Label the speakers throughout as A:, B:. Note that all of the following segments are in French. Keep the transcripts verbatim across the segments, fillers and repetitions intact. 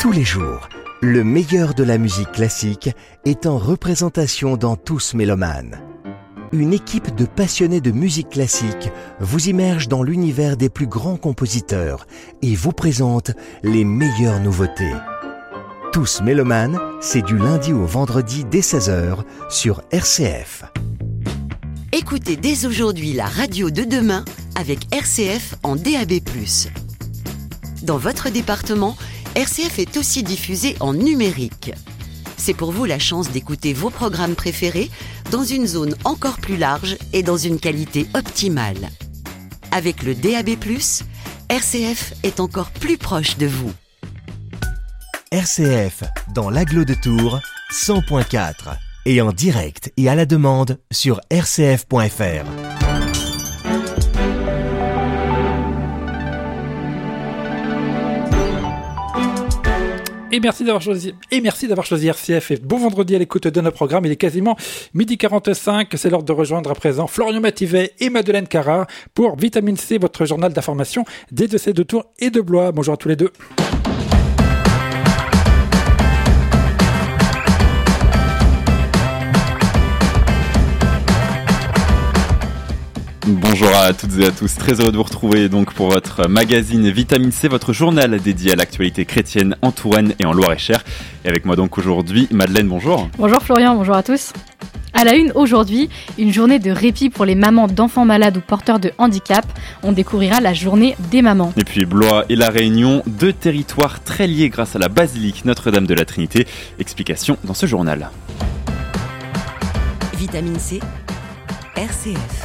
A: Tous les jours, le meilleur de la musique classique est en représentation dans Tous Mélomanes. Une équipe de passionnés de musique classique vous immerge dans l'univers des plus grands compositeurs et vous présente les meilleures nouveautés. Tous Mélomanes, c'est du lundi au vendredi dès seize heures sur R C F.
B: Écoutez dès aujourd'hui la radio de demain avec R C F en D A B plus. Dans votre département, R C F est aussi diffusé en numérique. C'est pour vous la chance d'écouter vos programmes préférés dans une zone encore plus large et dans une qualité optimale. Avec le D A B plus, R C F est encore plus proche de vous.
A: R C F dans l'agglo de Tours, cent point quatre et en direct et à la demande sur r c f point f r.
C: Et merci d'avoir choisi, et merci d'avoir choisi R C F et bon vendredi à l'écoute de notre programme. Il est quasiment midi quarante-cinq. C'est l'heure de rejoindre à présent Florian Mativet et Madeleine Carrard pour Vitamine C, votre journal d'information des deux C de Tours et de Blois. Bonjour à tous les deux.
D: Bonjour à toutes et à tous, très heureux de vous retrouver donc pour votre magazine Vitamine C, votre journal dédié à l'actualité chrétienne en Touraine et en Loir-et-Cher. Et avec moi donc aujourd'hui, Madeleine, bonjour.
E: Bonjour Florian, bonjour à tous. À la une aujourd'hui, une journée de répit pour les mamans d'enfants malades ou porteurs de handicap. On découvrira la journée des mamans.
D: Et puis Blois et La Réunion, deux territoires très liés grâce à la basilique Notre-Dame de la Trinité. Explication dans ce journal.
B: Vitamine C, R C F.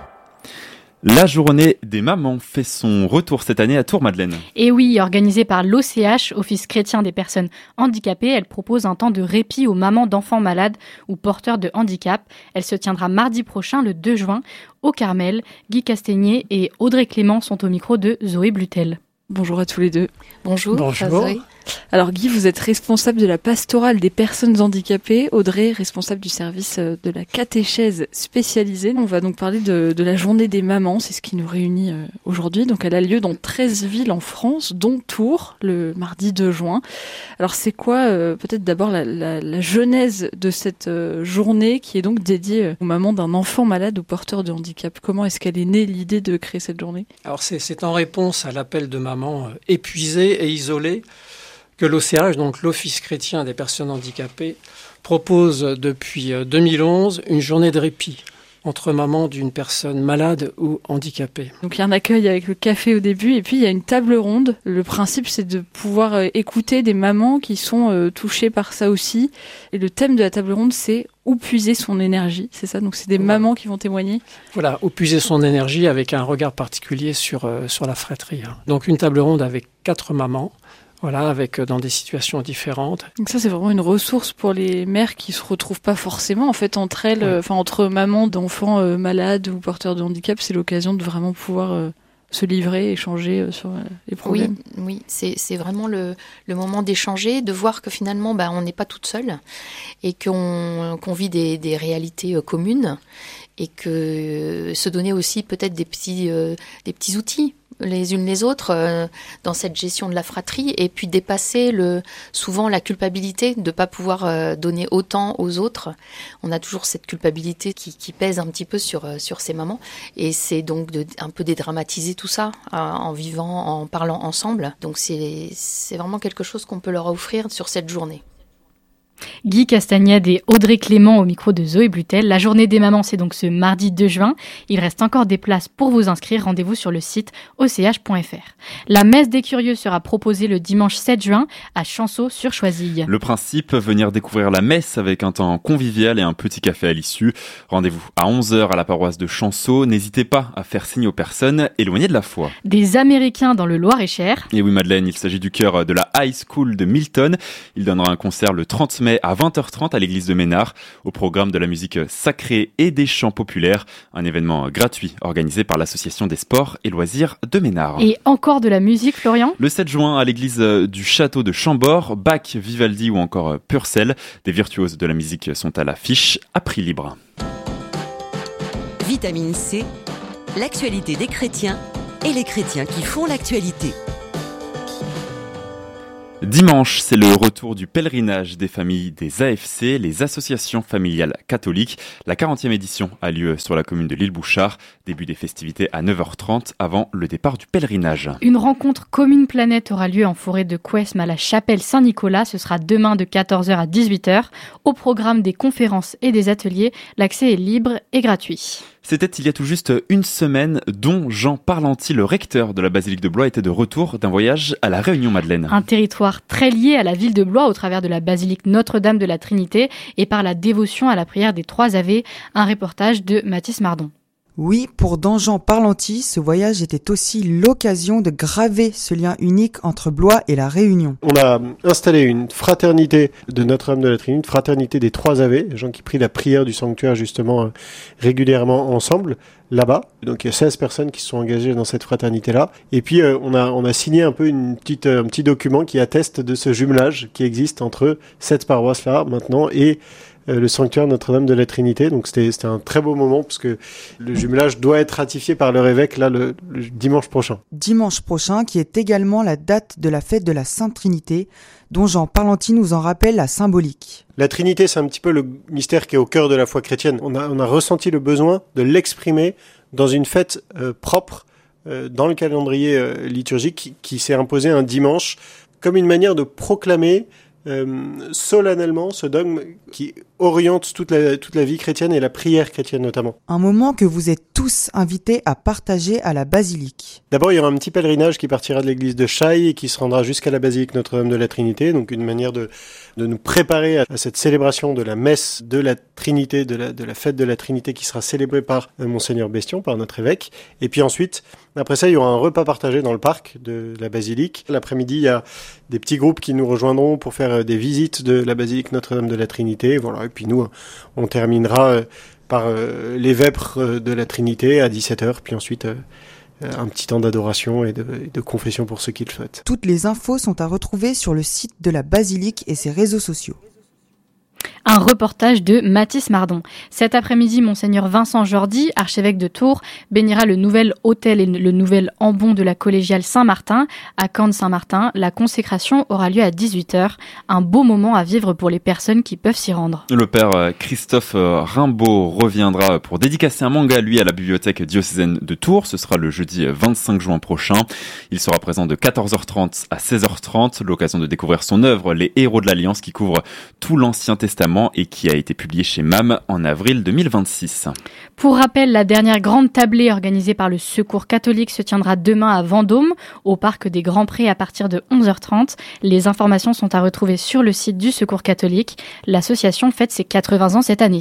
D: La journée des mamans fait son retour cette année à Tours, Madeleine.
E: Et oui, organisée par l'O C H, Office chrétien des personnes handicapées, elle propose un temps de répit aux mamans d'enfants malades ou porteurs de handicap. Elle se tiendra mardi prochain, le deux juin, au Carmel. Guy Castegnier et Audrey Clément sont au micro de Zoé Blutel.
F: Bonjour à tous les deux.
G: Bonjour.
C: Bonjour.
F: Alors Guy, vous êtes responsable de la pastorale des personnes handicapées. Audrey, responsable du service de la catéchèse spécialisée. On va donc parler de, de la journée des mamans, c'est ce qui nous réunit euh, aujourd'hui. Donc elle a lieu dans treize villes en France, dont Tours, le mardi deux juin. Alors c'est quoi euh, peut-être d'abord la, la, la genèse de cette euh, journée qui est donc dédiée aux mamans d'un enfant malade ou porteur de handicap? Comment est-ce qu'elle est née l'idée de créer cette journée?
G: Alors c'est, c'est en réponse à l'appel de mamans euh, épuisées et isolées que l'O C H, donc l'Office chrétien des personnes handicapées, propose depuis deux mille onze une journée de répit entre mamans d'une personne malade ou handicapée.
F: Donc il y a un accueil avec le café au début et puis il y a une table ronde. Le principe c'est de pouvoir euh, écouter des mamans qui sont euh, touchées par ça aussi. Et le thème de la table ronde c'est où puiser son énergie, c'est ça? Donc c'est des voilà. mamans qui vont témoigner.
G: Voilà, où puiser son énergie avec un regard particulier sur, euh, sur la fratrie. Donc une table ronde avec quatre mamans. Voilà, avec dans des situations différentes.
F: Donc ça, c'est vraiment une ressource pour les mères qui se retrouvent pas forcément en fait entre elles, enfin oui. euh, entre mamans d'enfants euh, malades ou porteurs de handicap, c'est l'occasion de vraiment pouvoir euh, se livrer, échanger euh, sur euh, les problèmes.
H: Oui, oui, c'est c'est vraiment le le moment d'échanger, de voir que finalement, bah, on n'est pas toute seule et qu'on qu'on vit des des réalités euh, communes et que euh, se donner aussi peut-être des petits euh, des petits outils les unes les autres euh, dans cette gestion de la fratrie et puis dépasser le souvent la culpabilité de pas pouvoir euh, donner autant aux autres. On a toujours cette culpabilité qui, qui pèse un petit peu sur euh, sur ces mamans et c'est donc de un peu dédramatiser tout ça euh, en vivant, en parlant ensemble. Donc c'est c'est vraiment quelque chose qu'on peut leur offrir sur cette journée.
E: Guy Castagnade et Audrey Clément au micro de Zoé Blutel. La journée des mamans, c'est donc ce mardi deux juin. Il reste encore des places pour vous inscrire. Rendez-vous sur le site o c h point f r. La messe des curieux sera proposée le dimanche sept juin à Chanceau-sur-Choisille.
D: Le principe, venir découvrir la messe avec un temps convivial et un petit café à l'issue. Rendez-vous à onze heures à la paroisse de Chanceau. N'hésitez pas à faire signe aux personnes éloignées de la foi.
E: Des Américains dans le Loir-et-Cher.
D: Et oui Madeleine, il s'agit du chœur de la High School de Milton. Il donnera un concert le trente mai à vingt heures trente à l'église de Ménard, au programme de la musique sacrée et des chants populaires, un événement gratuit organisé par l'association des sports et loisirs de Ménard.
E: Et encore de la musique, Florian ?
D: Le sept juin à l'église du château de Chambord, Bach, Vivaldi ou encore Purcell, des virtuoses de la musique sont à l'affiche à prix libre.
B: Vitamine C, l'actualité des chrétiens et les chrétiens qui font l'actualité.
D: Dimanche, c'est le retour du pèlerinage des familles des A F C, les associations familiales catholiques. La quarantième édition a lieu sur la commune de l'Île-Bouchard. Début des festivités à neuf heures trente avant le départ du pèlerinage.
E: Une rencontre commune planète aura lieu en forêt de Couesme à la chapelle Saint-Nicolas. Ce sera demain de quatorze heures à dix-huit heures. Au programme des conférences et des ateliers, l'accès est libre et gratuit.
D: C'était il y a tout juste une semaine, dont Jean Parlanti, le recteur de la basilique de Blois, était de retour d'un voyage à la Réunion-Madeleine.
E: Un territoire très lié à la ville de Blois au travers de la basilique Notre-Dame de la Trinité et par la dévotion à la prière des trois Ave. Un reportage de Mathis Mardon.
I: Oui, pour don Jean Parlanti, ce voyage était aussi l'occasion de graver ce lien unique entre Blois et la Réunion.
J: On a installé une fraternité de Notre-Dame de la Trinité, une fraternité des trois Ave, les gens qui prient la prière du sanctuaire justement euh, régulièrement ensemble là-bas. Donc il y a seize personnes qui se sont engagées dans cette fraternité-là. Et puis euh, on a on a signé un peu une petite euh, un petit document qui atteste de ce jumelage qui existe entre cette paroisse-là maintenant et Euh, le sanctuaire Notre-Dame de la Trinité. Donc c'était c'était un très beau moment parce que le jumelage doit être ratifié par leur évêque là le, le dimanche prochain.
I: Dimanche prochain, qui est également la date de la fête de la Sainte Trinité, dont Jean Parlanti nous en rappelle la symbolique.
J: La Trinité, c'est un petit peu le mystère qui est au cœur de la foi chrétienne. On a on a ressenti le besoin de l'exprimer dans une fête euh, propre euh, dans le calendrier euh, liturgique qui, qui s'est imposé un dimanche comme une manière de proclamer Euh, solennellement ce dogme qui oriente toute la, toute la vie chrétienne et la prière chrétienne notamment.
I: Un moment que vous êtes tous invités à partager à la basilique.
J: D'abord, il y aura un petit pèlerinage qui partira de l'église de Chailles et qui se rendra jusqu'à la basilique Notre-Dame de la Trinité, donc une manière de, de nous préparer à, à cette célébration de la messe de la Trinité, de la, de la fête de la Trinité qui sera célébrée par euh, Monseigneur Bestion, par notre évêque. Et puis ensuite, après ça, il y aura un repas partagé dans le parc de la basilique. L'après-midi, il y a des petits groupes qui nous rejoindront pour faire des visites de la basilique Notre-Dame de la Trinité. Voilà. Et puis nous, on terminera par les vêpres de la Trinité à dix-sept heures, puis ensuite un petit temps d'adoration et de, de confession pour ceux qui le souhaitent.
I: Toutes les infos sont à retrouver sur le site de la basilique et ses réseaux sociaux.
E: Un reportage de Mathis Mardon. Cet après-midi, Monseigneur Vincent Jordi, archevêque de Tours, bénira le nouvel hôtel et le nouvel ambon de la collégiale Saint-Martin. À Cannes-Saint-Martin, la consécration aura lieu à dix-huit heures. Un beau moment à vivre pour les personnes qui peuvent s'y rendre.
D: Le père Christophe Rimbaud reviendra pour dédicacer un manga, lui, à la bibliothèque diocésaine de Tours. Ce sera le jeudi vingt-cinq juin prochain. Il sera présent de quatorze heures trente à seize heures trente. L'occasion de découvrir son œuvre, Les Héros de l'Alliance, qui couvre tout l'Ancien Testament et qui a été publié chez M A M en avril deux mille vingt-six.
E: Pour rappel, la dernière grande tablée organisée par le Secours catholique se tiendra demain à Vendôme, au parc des Grands Prés à partir de onze heures trente. Les informations sont à retrouver sur le site du Secours catholique. L'association fête ses quatre-vingts ans cette année.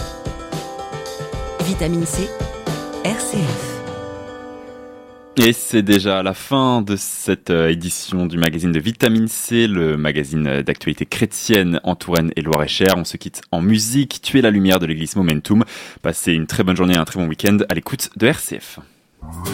B: Vitamine C, R C F.
D: Et c'est déjà la fin de cette édition du magazine de Vitamine C, le magazine d'actualité chrétienne en Touraine et Loir-et-Cher. On se quitte en musique, Tuer la lumière de l'église Momentum. Passez une très bonne journée et un très bon week-end à l'écoute de R C F.